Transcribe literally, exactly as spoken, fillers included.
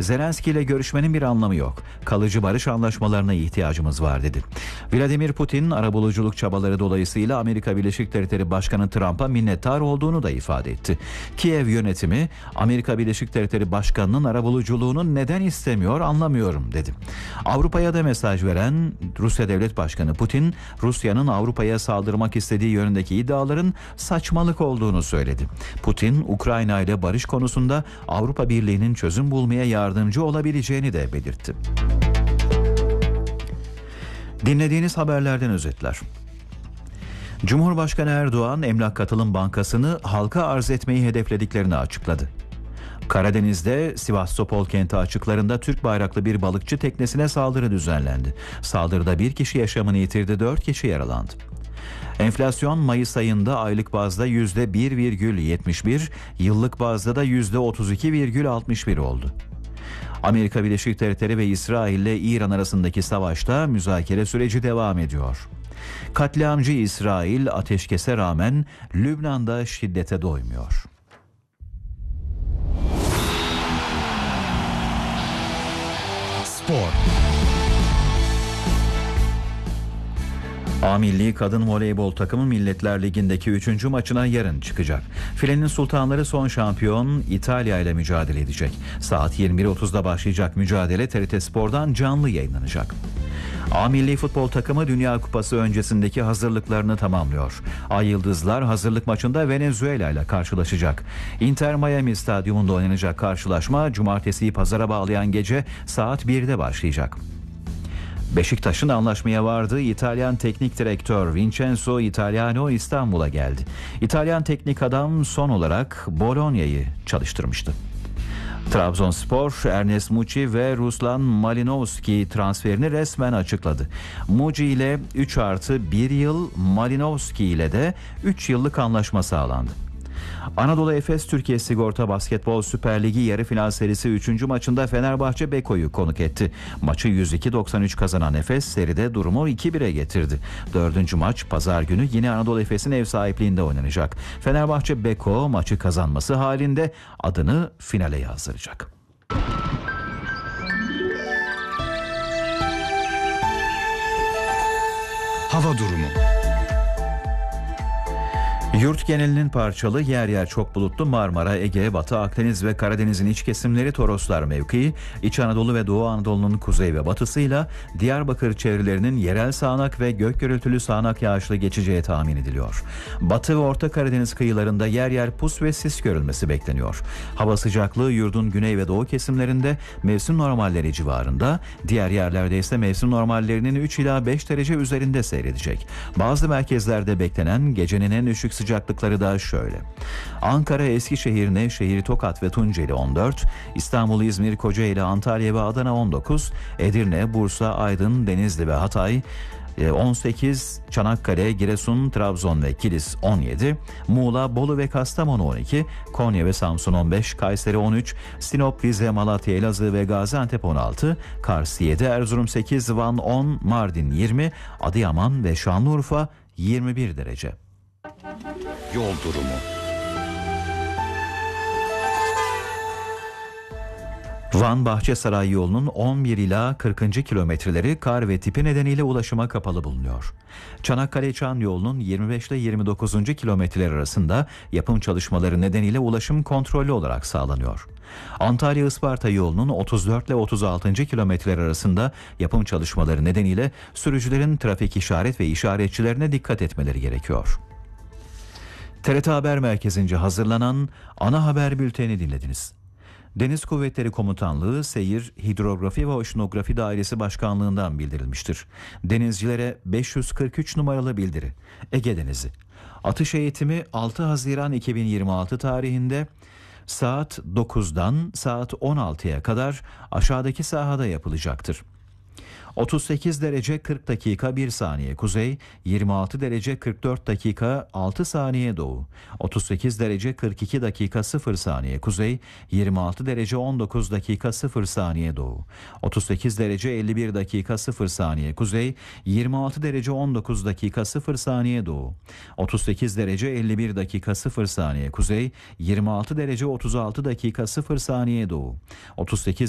Zelenski ile görüşmenin bir anlamı yok. Kalıcı barış anlaşmalarına ihtiyacımız var dedi. Vladimir Putin arabuluculuk çabaları dolayısıyla Amerika Birleşik Devletleri Başkanı Trump'a minnettar olduğunu da ifade etti. Kiev yönetimi Amerika Birleşik Devletleri Başkanı'nın arabuluculuğunu neden istemiyor anlamıyorum dedi. Avrupa'ya da mesaj veren Rusya Devlet Başkanı Putin, Rusya'nın Avrupa'ya saldırmak istediği yönündeki iddiaların saçmalık olduğunu söyledi. Putin, Ukrayna ile barış konusunda Avrupa Birliği'nin çözüm bulmaya yardımcı olabileceğini de belirtti. Dinlediğiniz haberlerden özetler. Cumhurbaşkanı Erdoğan, Emlak Katılım Bankası'nı halka arz etmeyi hedeflediklerini açıkladı. Karadeniz'de Sivastopol kenti açıklarında Türk bayraklı bir balıkçı teknesine saldırı düzenlendi. Saldırıda bir kişi yaşamını yitirdi, dört kişi yaralandı. Enflasyon Mayıs ayında aylık bazda yüzde bir virgül yetmiş bir, yıllık bazda da yüzde otuz iki virgül altmış bir oldu. Amerika Birleşik Devletleri ve İsrail ile İran arasındaki savaşta müzakere süreci devam ediyor. Katliamcı İsrail ateşkese rağmen Lübnan'da şiddete doymuyor. Spor. A Milli Kadın Voleybol takımı Milletler Ligi'ndeki üçüncü maçına yarın çıkacak. Filenin Sultanları son şampiyon İtalya ile mücadele edecek. Saat yirmi bir otuzda başlayacak mücadele T R T Spor'dan canlı yayınlanacak. A Milli Futbol takımı Dünya Kupası öncesindeki hazırlıklarını tamamlıyor. Ay Yıldızlar hazırlık maçında Venezuela ile karşılaşacak. Inter Miami Stadyumunda oynanacak karşılaşma cumartesiyi pazara bağlayan gece saat birde başlayacak. Beşiktaş'ın anlaşmaya vardığı İtalyan teknik direktör Vincenzo Italiano İstanbul'a geldi. İtalyan teknik adam son olarak Bologna'yı çalıştırmıştı. Trabzonspor, Ernest Muçi ve Ruslan Malinovski transferini resmen açıkladı. Muçi ile üç artı bir yıl, Malinovski ile de üç yıllık anlaşma sağlandı. Anadolu Efes Türkiye Sigorta Basketbol Süper Ligi yarı final serisi üçüncü maçında Fenerbahçe Beko'yu konuk etti. Maçı yüz iki doksan üç kazanan Efes seride durumu iki bire getirdi. Dördüncü maç pazar günü yine Anadolu Efes'in ev sahipliğinde oynanacak. Fenerbahçe Beko maçı kazanması halinde adını finale yazdıracak. Hava durumu. Yurt genelinin parçalı, yer yer çok bulutlu Marmara, Ege, Batı Akdeniz ve Karadeniz'in iç kesimleri Toroslar mevkii, İç Anadolu ve Doğu Anadolu'nun kuzey ve batısıyla Diyarbakır çevrelerinin yerel sağanak ve gök gürültülü sağanak yağışlı geçeceği tahmin ediliyor. Batı ve Orta Karadeniz kıyılarında yer yer pus ve sis görülmesi bekleniyor. Hava sıcaklığı yurdun güney ve doğu kesimlerinde mevsim normalleri civarında, diğer yerlerde ise mevsim normallerinin üç ila beş derece üzerinde seyredecek. Bazı merkezlerde beklenen gecenin en düşük sıcaklıkları da şöyle: Ankara, Eskişehir, Nevşehir, Tokat ve Tunceli on dört, İstanbul, İzmir, Kocaeli, Antalya ve Adana on dokuz, Edirne, Bursa, Aydın, Denizli ve Hatay on sekiz, Çanakkale, Giresun, Trabzon ve Kilis on yedi, Muğla, Bolu ve Kastamonu on iki, Konya ve Samsun on beş, Kayseri on üç, Sinop, Rize, Malatya, Elazığ ve Gaziantep on altı, Kars yedi, Erzurum sekiz, Van on, Mardin yirmi, Adıyaman ve Şanlıurfa yirmi bir derece. Yol durumu. Van Bahçesaray yolunun on bir ila kırkıncı kilometreleri kar ve tipi nedeniyle ulaşıma kapalı bulunuyor. Çanakkale-Çan yolunun yirmi beş ile yirmi dokuzuncu kilometreler arasında yapım çalışmaları nedeniyle ulaşım kontrollü olarak sağlanıyor. Antalya-Isparta yolunun otuz dört ile otuz altıncı kilometreler arasında yapım çalışmaları nedeniyle sürücülerin trafik işaret ve işaretçilerine dikkat etmeleri gerekiyor. T R T Haber Merkezi'nce hazırlanan ana haber bülteni dinlediniz. Deniz Kuvvetleri Komutanlığı Seyir, Hidrografi ve Oşinografi Dairesi Başkanlığı'ndan bildirilmiştir. Denizcilere beş yüz kırk üç numaralı bildiri. Ege Denizi. Atış eğitimi altı Haziran iki bin yirmi altı tarihinde saat dokuzdan saat on altıya kadar aşağıdaki sahada yapılacaktır. otuz sekiz derece kırk dakika bir saniye kuzey, yirmi altı derece kırk dört dakika altı saniye doğu, otuz sekiz derece kırk iki dakika sıfır saniye kuzey, yirmi altı derece on dokuz dakika sıfır saniye doğu, otuz sekiz derece elli bir dakika sıfır saniye kuzey, yirmi altı derece on dokuz dakika sıfır saniye doğu, otuz sekiz derece elli bir dakika sıfır saniye kuzey, yirmi altı derece otuz altı dakika sıfır saniye doğu, otuz sekiz